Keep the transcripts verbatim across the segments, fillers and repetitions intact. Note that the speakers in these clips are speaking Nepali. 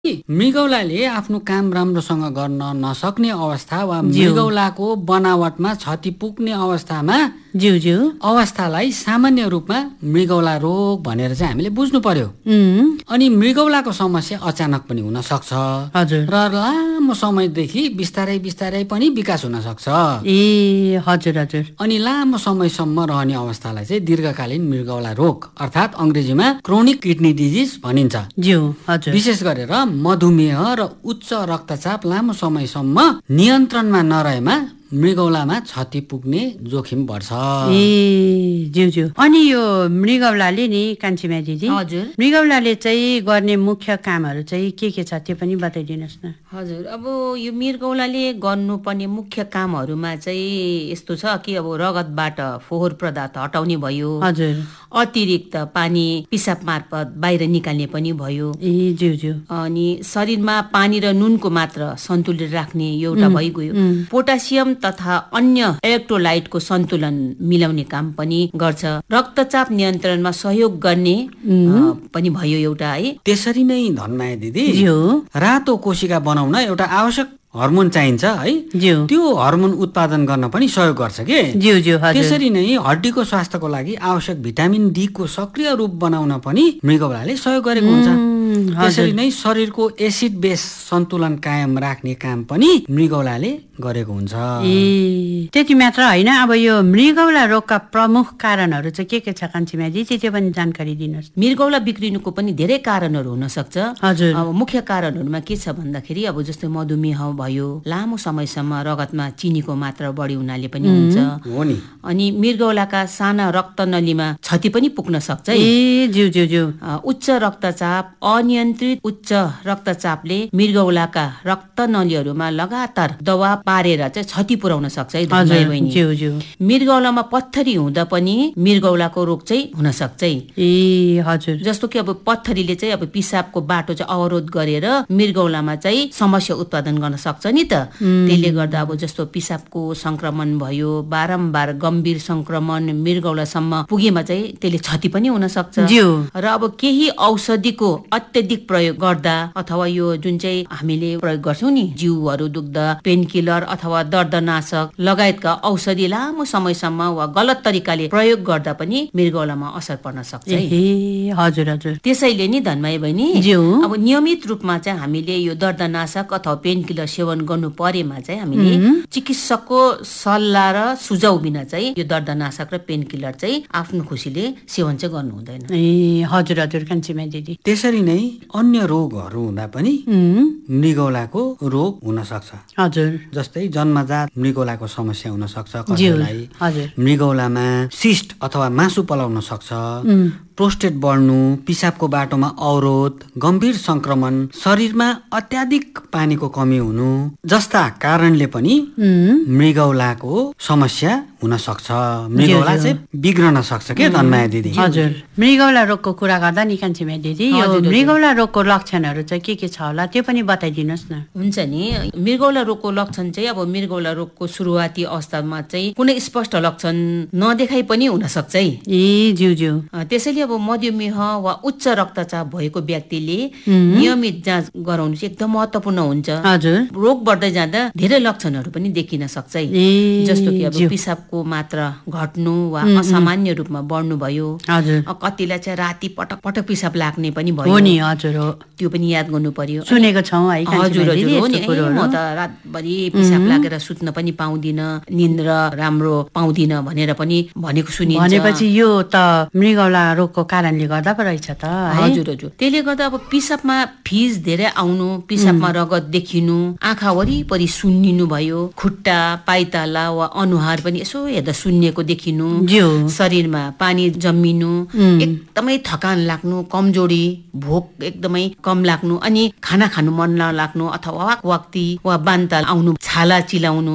मृगौलाले आफ्नो काम राम्रोसँग गर्न नसक्ने अवस्था वा मृगौलाको बनावटमा क्षति पुग्ने अवस्थामा ज्यू ज्यू अवस्थालाई सामान्य रूपमा मृगौला रोग भनेर चाहिँ हामीले बुझ्नु पर्यो। अनि मृगौलाको समस्या अचानक पनि हुन सक्छ र लामो समयदेखि बिस्तारै बिस्तारै पनि विकास हुन सक्छ। ए हजुर हजुर। अनि लामो समयसम्म रहने अवस्थालाई चाहिँ दीर्घकालीन मृगौला रोग अर्थात् अंग्रेजीमा क्रोनिक किडनी डिजिज भनिन्छ। ज्यू हजुर। विशेष गरेर मधुमेह र उच्च रक्तचाप लामो समयसम्म नियन्त्रणमा नरहेमा मृगौलामा क्षति पुग्ने जोखिम बढ्छ। ए ज्यू ज्यू। अनि यो मृगौलाले नि कान्छी दिदी हजुर मृगौलाले चाहिँ गर्ने मुख्य कामहरू चाहिँ के के छ त्यो पनि बताइदिनुहोस् न। हजुर अब यो मृगौलाले गर्नुपर्ने मुख्य कामहरूमा चाहिँ यस्तो छ कि अब रगतबाट फोहोर पदार्थ हटाउने भयो। हजुर। अतिरिक्त पानी पिसाब मार्फत बाहिर निकाल्ने पनि भयो। ए ज्यू ज्यू। अनि शरीरमा पानी र नुनको मात्रा सन्तुलित राख्ने एउटा भइगयो। पोटासियम तथा अन्य इलेक्ट्रोलाइटको सन्तुलन मिलाउने काम पनि गर्छ। रक्तचाप नियन्त्रणमा सहयोग गर्ने पनि भयो एउटा है। त्यसरी नै धनमाया दिदी ज्यू रातो कोशिका बनाउन एउटा आवश्यक हर्मोन चाहिन्छ है। ज्यू त्यो हर्मोन उत्पादन गर्न पनि सहयोग गर्छ के। ज्यू ज्यू हजुर। त्यसरी नै हड्डीको स्वास्थ्यको लागि आवश्यक भिटामिन डी को सक्रिय रूप बनाउन पनि मृगौलाले सहयोग गरेको हुन्छ। त्यसरी नै शरीरको एसिड बेस सन्तुलन कायम राख्ने काम पनि मृगौलाले गरेको हुन्छ। ए त्यति मात्र होइन, अब यो मृगौला रोगका प्रमुख कारणहरू चाहिँ के के छ कान्छीमाजी त्यो पनि जानकारी दिनुहोस्। मृगौला बिग्रिनुको पनि धेरै कारणहरू हुन सक्छ। हजुर। अब मुख्य कारणहरूमा के छ भन्दाखेरि अब जस्तै मधुमेह भयो, लामो समयसम्म रगतमा चिनीको मात्रा बढी हुनाले पनि हुन्छ। हो नि। अनि मृगौलाका साना रक्तनलीमा क्षति पनि पुग्न सक्छ। ए ज्यू ज्यू ज्यू। उच्च रक्तचाप अनियन्त्रित उच्च रक्तचापले मृगौलाका रक्तनलीहरूमा लगातार दबाव पारेर चाहिँ क्षति पुर्याउन सक्छ है धनमाया बहिनी। ज्यू ज्यू। मृगौलामा पत्थरी हुँदा पनि मृगौलाको रोग चाहिँ हुन सक्छ। ए हजुर। जस्तो कि अब पत्थरीले चाहिँ अब पिसाबको बाटो चाहिँ अवरोध गरेर मृगौलामा चाहिँ समस्या उत्पादन गर्न सक्छ नि त। त्यसले गर्दा अब जस्तो पिसाबको संक्रमण भयो, बारम्बार गम्भीर संक्रमण मृगौलासम्म पुगेमा चाहिँ त्यसले क्षति पनि हुन सक्छ। र अब केही औषधिको अत्यधिक प्रयोग गर्दा अथवा यो जुन चाहिँ हामीले प्रयोग गर्छौँ नि जिउहरू दुख्दा पेन किलर अथवा दर्दनाशक लगायतका औषधि लामो समयसम्म वा गलत तरिकाले प्रयोग गर्दा पनि मृगौलामा असर पर्न सक्छ। ए हजुर हजुर। त्यसैले नि धनमाया बहिनी अब नियमित रूपमा चाहिँ हामीले यो दर्दनाशक अथवा पेन किलर सेवन गर्नु परेमा चाहिँ हामीले चिकित्सकको सल्लाह र सुझाउ बिना चाहिँ यो दर्दनाशक र पेन किलर चाहिँ आफ्नो खुसीले सेवन चाहिँ गर्नु हुँदैन। ए हजुर हजुर कान्छीमा दिदी। त्यसरी नै अन्य रोगहरू हुँदा पनि मृगौलाको रोग हुन सक्छ। हजुर। जस्तै जन्मजात मृगौलाको समस्या हुन सक्छ कसैलाई। हजुर। मृगौलामा सिस्ट अथवा मासु पलाउन सक्छ, प्रोस्टेट बढ्नु, पिसाबको बाटोमा अवरोध, गम्भीर संक्रमण, शरीरमा अत्याधिक पानीको कमी हुनु जस्ता कारणले पनि मृगौलाको समस्या हुन सक्छ। मृगौला चाहिँ बिग्रन सक्छ के धनमाया दिदी। हजुर। मृगौला रोगको कुरा गर्दा नि कान्छीमा दिदी यो मृगौला रोगको लक्षणहरू चाहिँ के के छ होला त्यो पनि बताइदिनुहोस् न। हुन्छ नि। मृगौला रोगको लक्षण चाहिँ अब मृगौला रोगको सुरुवाती अवस्थामा चाहिँ कुनै स्पष्ट लक्षण नदेखाइ पनि हुन सक्छ। ए ज्यू ज्यू। त्यसैले अब मधुमेह वा उच्च रक्तचाप भएको व्यक्तिले नियमित जाँच गराउनु चाहिँ एकदम महत्त्वपूर्ण हुन्छ। हजुर। रोग बढ्दै जाँदा धेरै लक्षणहरू पनि देखिन सक्छ। जस्तो कि अब पिसाबको मात्रा घट्नु वा असामान्य रूपमा बढ्नु भयो। हजुर। कतिलाई चाहिँ राति पटक पटक पिसाब लाग्ने पनि भयो। हो नि। हजुर हो। त्यो पनि याद गर्नु पर्यो। सुनेको छौँ है। हजुर हजुर हो नि। म त रातभरि पिसाब लागेर सुत्न पनि पाउँदिन, निन्द्रा राम्रो पाउँदिन भनेर पनि भनेको सुनिन्छ। भनेपछि यो त मृगौला रोगको कारणले गर्दा पो रहेछ त। हजुर हजुर। त्यसले गर्दा अब पिसाबमा फिज धेरै आउनु, पिसाबमा रगत देखिनु, आँखा वरिपरि सुन्निनु भयो, खुट्टा पाइताला वा अनुहार पनि यसो हेर्दा सुन्निएको देखिनु, शरीरमा पानी जम्मिनु, एकदमै थकान लाग्नु, कमजोरी, भोक एकदमै कम लाग्नु, अनि खाना खानु मन नलाग्नु अथवा वाक वाक्ती वा बान्ता आउनु, छाला चिलाउनु,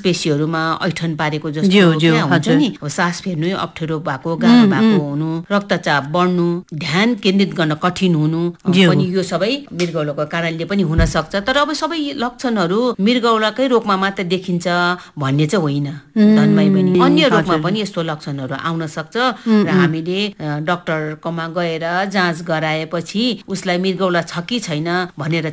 मांसपेशीहरूमा ऐठन पारेको जस्तो हुन्छ नि, अब सास फेर्नु अप्ठ्यारो भएको, गाह्रो भएको हुनु, रक्त रक्तचाप बढ्नु, ध्यान केन्द्रित गर्न कठिन हुनु पनि यो सबै मृगौलाको कारणले पनि हुन सक्छ। तर अब सबै लक्षणहरू मृगौलाकै रोगमा मात्र देखिन्छ भन्ने चाहिँ होइन धनमाई बहिनी, अन्य रोगमा पनि यस्तो लक्षणहरू आउन सक्छ र हामीले डाक्टरकोमा गएर जाँच गराएपछि उसलाई मृगौला छ कि छैन भनेर